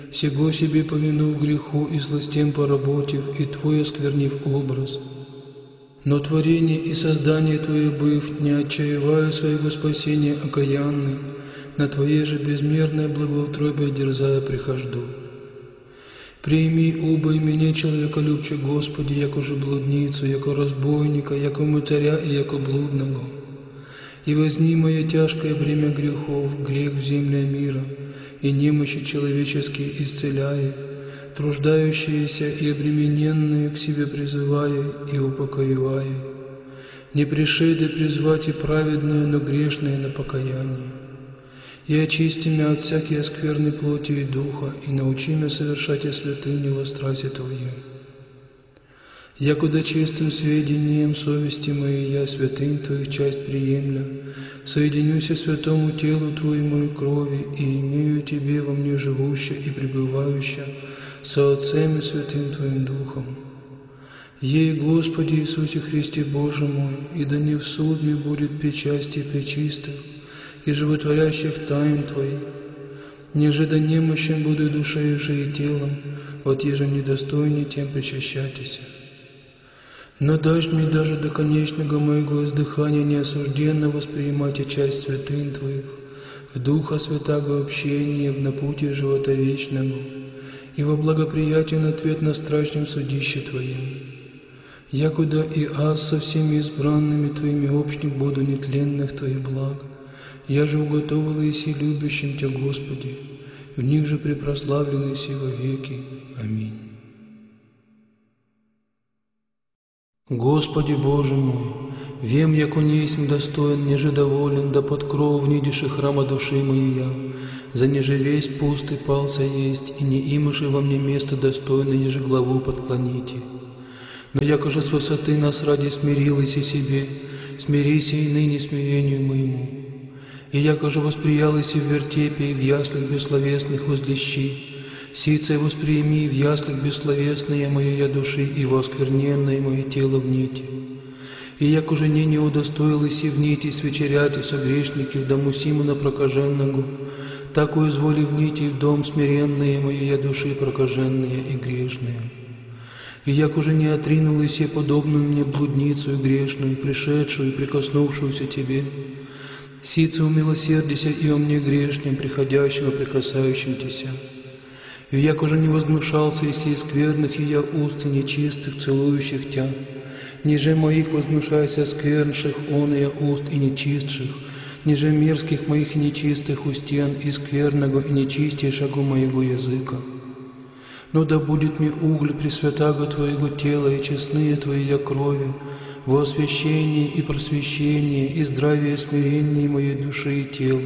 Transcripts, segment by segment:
всего себе повинув греху и сластям поработив, и Твой осквернив образ. Но творение и создание Твое быв, не отчаивая своего спасения окаянный, на Твое же безмерное благоутробие дерзая прихожду. Прими оба и меня, человеколюбче, Господи, яко же блудницу, яко разбойника, яко мытаря и яко блудного. И возьми мое тяжкое бремя грехов, грех в земле мира, и немощи человеческие исцеляя, труждающиеся и обремененные к себе призывая и упокоивая. Не пришеды призвать и праведные, но грешные на покаяние. И очисти меня от всякой скверной плоти и духа, и научи меня совершать и святыню во страсти Твоей. Якуда чистым сведением совести моей я святынь Твоих часть приемля, соединюся святому телу Твоему и крови, и имею Тебе во мне живущее и пребывающее со Отцем и Святым Твоим Духом. Ей, Господи Иисусе Христе Боже мой, и да не в суд мне будет причастие пречистых и животворящих тайн Твоих, неже да немощен буду душею же и телом, вот еже недостойней тем причащайтеся. Но дашь мне даже до конечного моего издыхания неосужденно воспринимать и часть святынь Твоих, в Духа Святаго общения, в напутие живота вечного, и во благоприятен ответ на страшном судище Твоем. Якуда и аз со всеми избранными Твоими общник буду нетленных Твоих благ, я же уготовил и си любящим Тебя, Господи, в них же препрославленный си во веки. Аминь. Господи Боже мой, вем, яко не есмь достоин, неже доволен, да под кров внидиши храма души моей я, за неже весь пуст и пался есть, и не имаше во мне место достойно, еже главу подклоните. Но яко же с высоты нас ради смирилась и себе, смирися и ныне смирению моему. И яко же восприялась и в вертепе, и в яслях бессловесных возлещи, сице восприими в яслях бессловесное моя души и воскверненное мое тело в нити. И як уже не удостоилась и в нити свечерять и со грешники в дому Симона прокаженного, так уизволи в нити в дом смиренные моя души прокаженные и грешные. И як уже не отринулась я подобную мне блудницу и грешную, пришедшую и прикоснувшуюся Тебе, сице умилосердися и о мне грешнем, приходящего, прикасающим Тебя. И як уже не возмущался и сей скверных, и я уст и нечистых, целующих Тя, ниже моих возмущайся сквернших, он и я уст и нечистших, ниже мерзких моих и нечистых устен, и скверного и нечистейшего моего языка. Но да будет мне уголь пресвятаго Твоего тела и честные Твоя крови, во освящении и просвещении, и здравие и смирении моей души и тела,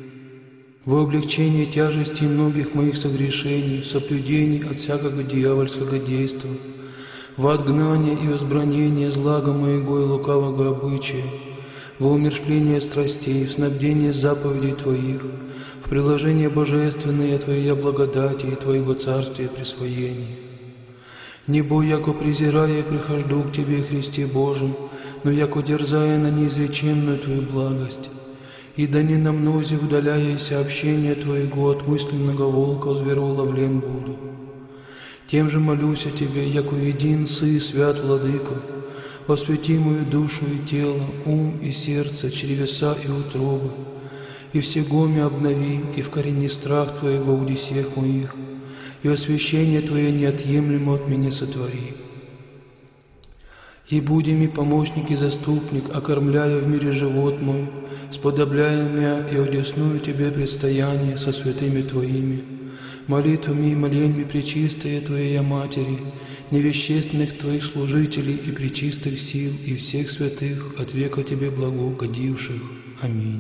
во облегчении тяжести многих моих согрешений, в соблюдении от всякого дьявольского действа, в отгнание и возбранение злага моего и лукавого обычая, во умерщвление страстей, в снабдение заповедей Твоих, в приложение божественное Твоей благодати и Твоего царствия присвоения. Не бой, яко презирая, прихожду к Тебе, Христе Божий, но яко дерзая на неизреченную Твою благость. И да не на мнозе удаляяся общение Твоего от мысленного волка звероуловлен буду. Тем же молюсь о Тебе, яко един Сы, свят Владыка, освети мою душу и тело, ум и сердце, чревеса и утробы, и всего мя обнови, и вкорени страх Твой во удесех моих, и освящение Твое неотъемлемо от меня сотвори. И буди ми помощник и заступник, окормляя в мире живот мой, сподобляя мя и одесную Тебе предстояние со святыми Твоими, молитвами и моленьми пречистая Твоя Матери, невещественных Твоих служителей и пречистых сил и всех святых от века Тебе благоугодивших. Аминь.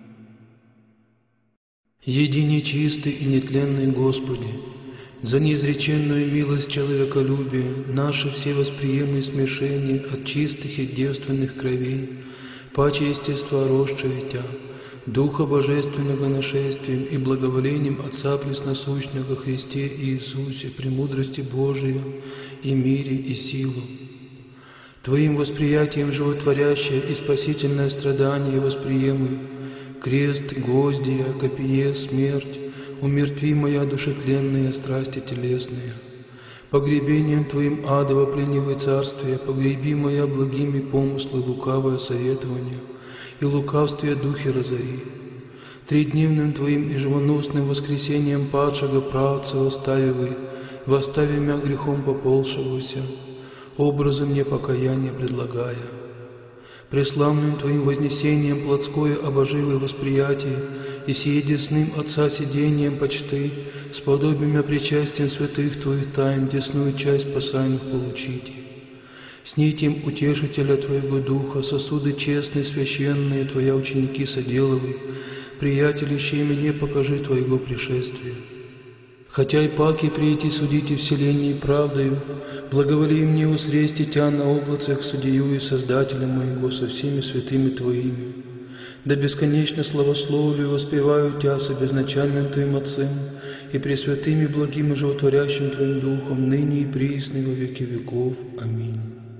Едине чистый и нетленный Господи, за неизреченную милость человеколюбия, наши все восприемы и смешения от чистых и девственных кровей, паче естества росшего Тя, Духа Божественного нашествием и благоволением Отца Пресносущного Христе Иисусе, премудрости Божией и мире и силу. Твоим восприятием животворящее и спасительное страдание восприемы, крест, гвоздия, копье, смерть, умертви моя душетленные страсти телесные. Погребением Твоим адово пленивое царствие, погреби моя благими помыслы лукавое советование, и лукавствие духи разори. Тридневным Твоим и живоносным воскресением падшего правца восстави мя грехом поползшегося, образы мне покаяния предлагая. Преславным Твоим вознесением плотское обоживое восприятие, и сие десным Отца сидением почты, сподобимя причастием святых Твоих тайн десную часть спасаемых получите. С нитем утешителя Твоего Духа, сосуды честные, священные, Твоя ученики соделывай, приятелище мне покажи Твоего пришествия. Хотя и паки прийти судите вселенной правдою, благоволи мне усрести Тя на облацах судью и Создателя моего со всеми святыми Твоими. Да бесконечно славословию воспеваю Тя с безначальным Твоим Отцем и пресвятым и благим и животворящим Твоим Духом, ныне и присно во веки веков. Аминь.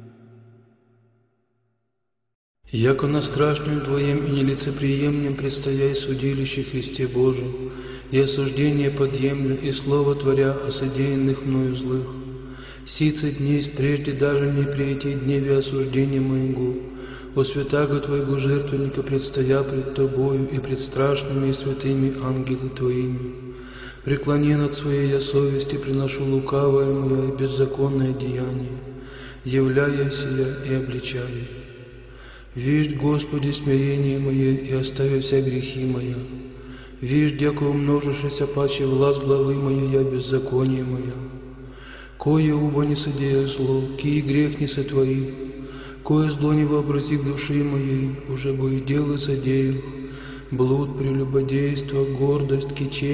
Яко на страшным Твоем и нелицеприемлем предстояй судилище Христе Божьем, и осуждение подъемля, и слово творя о содеянных мною злых. Сицы дней прежде даже не прийти дневе осуждения моего, о святаго Твоего жертвенника предстоя пред Тобою и пред страшными и святыми ангелы Твоими. Преклонен от своей я совести приношу лукавое мое и беззаконное деяние, являясь я и обличая. Виждь, Господи, смирение мое, и оставя вся грехи моя. Виждь, яко умножишься паче власть главы моей, я беззаконие моя. Кое уба не содея зло, кий грех не сотворил, кое зло не вообрази к души моей, уже бы и дело содеял, блуд, прелюбодейство, гордость, кичение,